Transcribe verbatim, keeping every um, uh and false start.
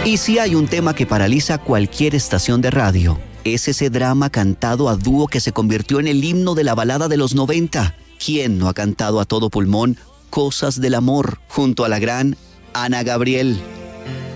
Y si hay un tema que paraliza cualquier estación de radio, es ese drama cantado a dúo que se convirtió en el himno de la balada de los noventa. ¿Quién no ha cantado a todo pulmón Cosas del Amor junto a la gran Ana Gabriel?